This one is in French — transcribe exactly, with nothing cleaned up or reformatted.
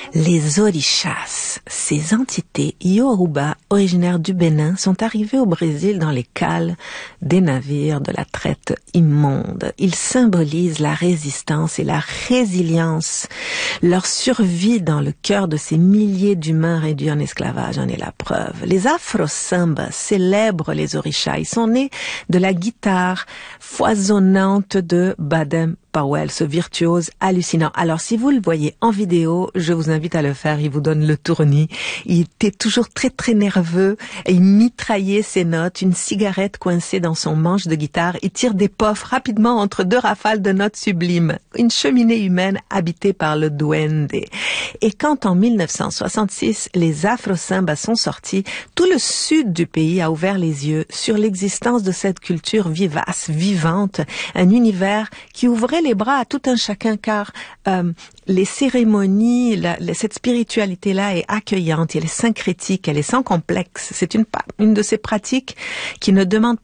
Les orishas, ces entités yoruba originaires du Bénin, sont arrivés au Brésil dans les cales des navires de la traite immonde. Ils symbolisent la résistance et la résilience. Leur survie dans le cœur de ces milliers d'humains réduits en esclavage en est la preuve. Les afro-sambas célèbrent les orishas. Ils sont nés de la guitare foisonnante de Baden Powell, ce virtuose hallucinant. Alors, si vous le voyez en vidéo, je vous invite à le faire. Il vous donne le tournis. Il était toujours très, très nerveux. Et il mitraillait ses notes, une cigarette coincée dans son manche de guitare. Il tire des puffs rapidement entre deux rafales de notes sublimes. Une cheminée humaine habitée par le duende. Et quand, en mille neuf cent soixante-six, les afro-sambas sont sortis, tout le sud du pays a ouvert les yeux sur l'existence de cette culture vivace, vivante, un univers qui ouvrait les bras à tout un chacun, car euh, les cérémonies, la, la, cette spiritualité-là est accueillante, elle est syncrétique, elle est sans complexe. C'est une, une de ces pratiques qui ne demande